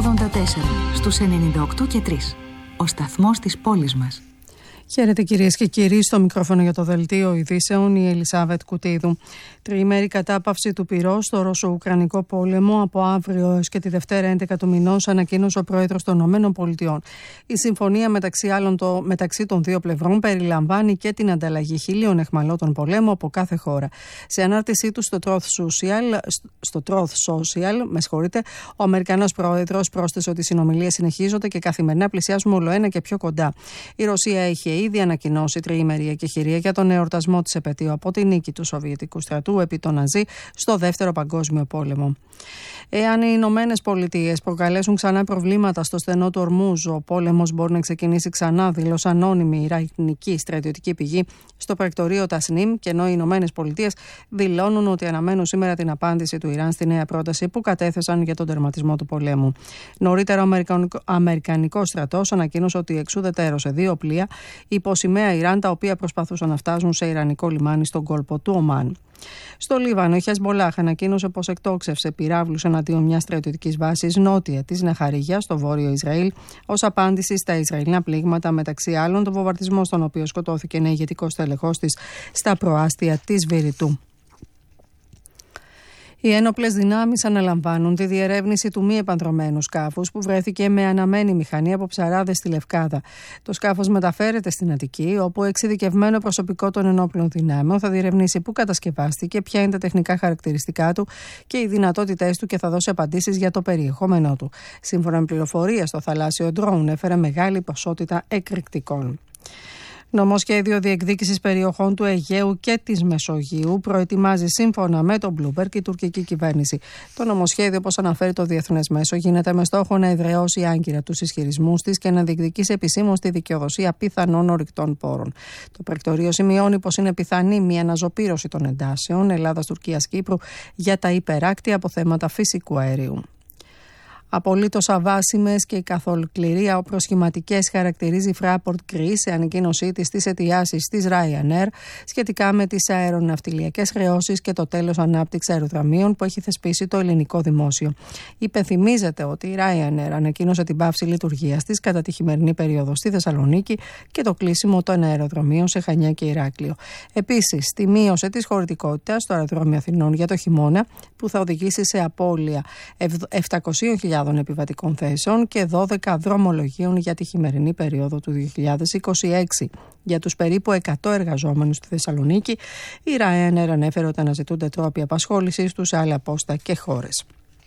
στους 98 και 3. Ο σταθμός της πόλης μας. Χαίρετε κυρίες και κύριοι, στο μικρόφωνο για το δελτίο ειδήσεων η Ελισάβετ Κουτίδου. Τριήμερη κατάπαυση του πυρός στο Ρωσο-Ουκρανικό πόλεμο από αύριο έως και τη Δευτέρα 11 του μηνός, ανακοίνωσε ο πρόεδρος των ΗΠΑ. Η συμφωνία μεταξύ των δύο πλευρών περιλαμβάνει και την ανταλλαγή 1.000 αιχμαλώτων πολέμου από κάθε χώρα. Σε ανάρτησή του στο Truth Social, ο Αμερικανός πρόεδρος πρόσθεσε ότι οι συνομιλίες συνεχίζονται και καθημερινά πλησιάζουμε όλο ένα και πιο κοντά. Η Ρωσία είχε ήδη ανακοινώσει τριήμερη εκεχηρία για τον εορτασμό της επετείου από τη νίκη του Σοβιετικού στρατού επί των Ναζί στο Δεύτερο Παγκόσμιο Πόλεμο. Εάν οι Ηνωμένες Πολιτείες προκαλέσουν ξανά προβλήματα στο στενό του Ορμούζ, ο πόλεμος μπορεί να ξεκινήσει ξανά, δήλωσε ανώνυμη ιρανική στρατιωτική πηγή στο πρακτορείο Τασνίμ, και ενώ οι Ηνωμένες Πολιτείες δηλώνουν ότι αναμένουν σήμερα την απάντηση του Ιράν στη νέα πρόταση που κατέθεσαν για τον τερματισμό του πολέμου. Νωρίτερα, ο Αμερικανικός στρατός ανακοίνωσε ότι εξουδετερώσε 2 πλοία υπό σημαία Ιράν, τα οποία προσπαθούσαν να φτάσουν σε ιρανικό λιμάνι στον κόλπο του Ομάν. Στο Λίβανο, η Χεσμολάχ ανακοίνωσε πως εκτόξευσε πυράβλους εναντίον μιας στρατιωτικής βάσης νότια της Ναχαρίγια, στο βόρειο Ισραήλ, ως απάντηση στα Ισραηλινά πλήγματα, μεταξύ άλλων το βομβαρδισμό στον οποίο σκοτώθηκε ένα ηγετικός στελεχός της στα προάστια της Βηρητού. Οι ένοπλες δυνάμεις αναλαμβάνουν τη διερεύνηση του μη επανδρωμένου σκάφους που βρέθηκε με αναμένη μηχανή από ψαράδες στη Λευκάδα. Το σκάφος μεταφέρεται στην Αττική, όπου εξειδικευμένο προσωπικό των ενόπλων δυνάμεων θα διερευνήσει πού κατασκευάστηκε, ποια είναι τα τεχνικά χαρακτηριστικά του και οι δυνατότητές του και θα δώσει απαντήσεις για το περιεχόμενό του. Σύμφωνα με πληροφορίες, το θαλάσσιο ντρόουν έφερε μεγάλη ποσότητα εκρηκτικών. Νομοσχέδιο διεκδίκησης περιοχών του Αιγαίου και της Μεσογείου προετοιμάζει σύμφωνα με τον Bloomberg η τουρκική κυβέρνηση. Το νομοσχέδιο, όπως αναφέρει το Διεθνές Μέσο, γίνεται με στόχο να εδραιώσει άγκυρα τους ισχυρισμούς της και να διεκδικήσει επισήμως τη δικαιοδοσία πιθανών ορυκτών πόρων. Το πρακτορείο σημειώνει πως είναι πιθανή μια αναζωπήρωση των εντάσεων Ελλάδας-Τουρκίας-Κύπρου για τα υπεράκτια αποθέματα φυσικού αερίου. Απολύτως αβάσιμες και καθολκληρία προσχηματικές χαρακτηρίζει η Fraport Greece σε ανακοίνωσή της τις αιτιάσεις της Ryanair σχετικά με τις αεροναυτιλιακές χρεώσεις και το τέλος ανάπτυξης αεροδρομίων που έχει θεσπίσει το ελληνικό δημόσιο. Υπενθυμίζεται ότι η Ryanair ανακοίνωσε την πάυση λειτουργίας της κατά τη χειμερινή περίοδο στη Θεσσαλονίκη και το κλείσιμο των αεροδρομίων σε Χανιά και Ηράκλειο. Επίσης, τη μείωση της χωρητικότητας στο αεροδρόμιο Αθηνών για το χειμώνα, που θα οδηγήσει σε απώλεια 700.000 επιβατικών θέσεων και 12 δρομολογίων για τη χειμερινή περίοδο του 2026. Για τους περίπου 100 εργαζόμενους στη Θεσσαλονίκη, η Ryanair ανέφερε ότι αναζητούνται τρόποι απασχόλησης τους σε άλλα πόστα και χώρες.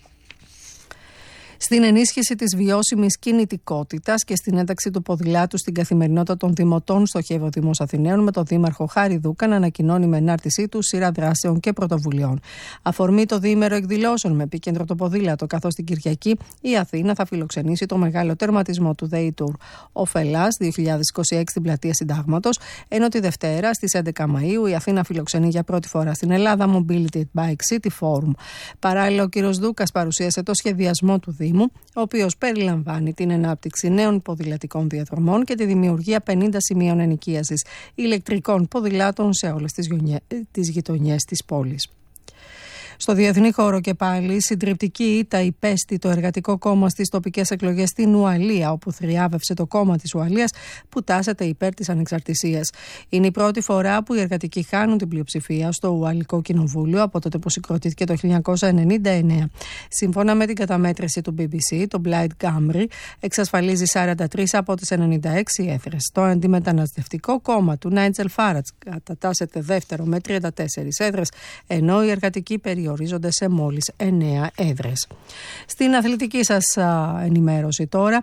Στην ενίσχυση της βιώσιμης κινητικότητας και στην ένταξη του ποδηλάτου στην καθημερινότητα των δημοτών, στοχεύει ο Δήμος Αθηναίων με τον Δήμαρχο Χάρη Δούκα να ανακοινώνει με ενάρτησή του σειρά δράσεων και πρωτοβουλειών. Αφορμή το διήμερο εκδηλώσεων με επίκεντρο το ποδήλατο, καθώς την Κυριακή η Αθήνα θα φιλοξενήσει το μεγάλο τερματισμό του Day Tour Οφελάς 2026 στην πλατεία Συντάγματος, ενώ τη Δευτέρα στις 11 Μαΐου η Αθήνα φιλοξενεί για πρώτη φορά στην Ελλάδα Mobility Bike City Forum. Παράλληλα, ο κ. Δούκας παρουσίασε το σχεδιασμό του Δήμου, ο οποίος περιλαμβάνει την ανάπτυξη νέων ποδηλατικών διαδρομών και τη δημιουργία 50 σημείων ενοικίασης ηλεκτρικών ποδηλάτων σε όλες τις γειτονιές της πόλης. Στο διεθνή χώρο και πάλι, συντριπτική ήττα υπέστη το Εργατικό Κόμμα στις τοπικές εκλογές στην Ουαλία, όπου θριάβευσε το κόμμα της Ουαλίας που τάσεται υπέρ της ανεξαρτησίας. Είναι η πρώτη φορά που οι εργατικοί χάνουν την πλειοψηφία στο Ουαλικό Κοινοβούλιο από τότε που συγκροτήθηκε το 1999. Σύμφωνα με την καταμέτρηση του BBC, το Plaid Cymru εξασφαλίζει 43 από τις 96 έδρες. Το αντιμεταναστευτικό κόμμα του Νάιτζελ Φάρατς κατατάσσεται δεύτερο με 34 έδρες, ενώ οι εργατικοί περιορίζονται σε μόλις 9 έδρες. Στην αθλητική σας ενημέρωση τώρα,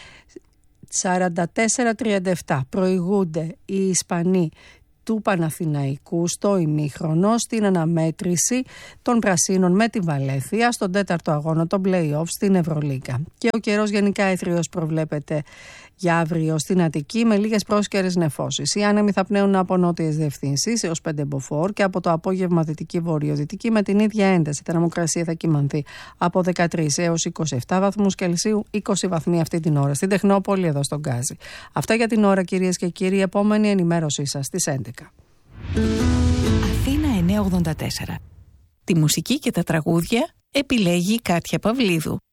44-37 προηγούνται οι Ισπανοί του Παναθηναϊκού στο ημίχρονο στην αναμέτρηση των Πρασίνων με τη Βαλένθια στον 4ο αγώνα των play-off στην Ευρωλίγκα. Και ο καιρός γενικά έθριος προβλέπεται για αύριο στην Αττική με λίγες πρόσκαιρες νεφώσεις. Οι άνεμοι θα πνέουν από νότιες διευθύνσεις έως 5 μποφόρ και από το απόγευμα δυτική βορειοδυτική με την ίδια ένταση. Η θερμοκρασία θα κυμανθεί από 13 έως 27 βαθμούς Κελσίου, 20 βαθμοί αυτή την ώρα στην Τεχνόπολη εδώ στον Γκάζι. Αυτά για την ώρα, κυρίες και κύριοι. Επόμενη ενημέρωσή σας στις 11. Αθήνα 984. Τη μουσική και τα τραγούδια επιλέγει η Κάτια Παυλίδου.